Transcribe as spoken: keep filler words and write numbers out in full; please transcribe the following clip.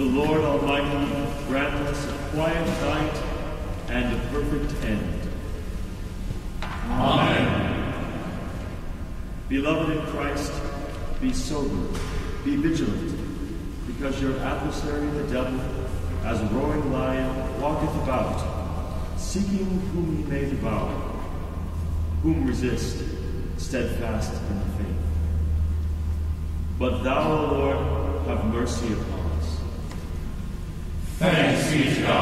The Lord Almighty grant us a quiet night and a perfect end. Amen. Beloved in Christ, be sober, be vigilant, because your adversary the devil, as a roaring lion, walketh about, seeking whom he may devour. Whom resist, steadfast in the faith. But thou, O Lord, have mercy upon us. Thanks be to God.